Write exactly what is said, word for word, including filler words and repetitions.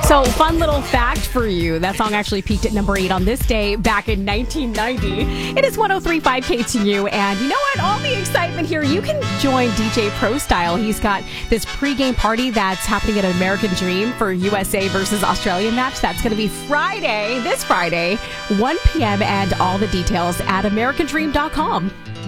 So, fun little fact for you. That song actually peaked at number eight on this day back in nineteen ninety. It is one oh three point five K T U. And you know what? All the excitement here. You can join D J Pro Style. He's got this pregame party that's happening at American Dream for U S A versus Australia match. That's going to be Friday, this Friday, one p.m. And all the details at american dream dot com.